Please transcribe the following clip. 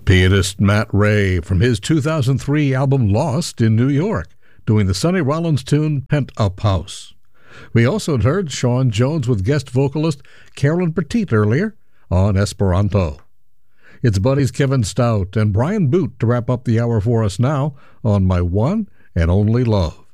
Pianist Matt Ray from his 2003 album Lost in New York, doing the Sonny Rollins tune Pent Up House. We also heard Sean Jones with guest vocalist Carolyn Petit earlier on Esperanto. It's buddies Kevin Stout and Brian Boot to wrap up the hour for us now on My One and Only Love.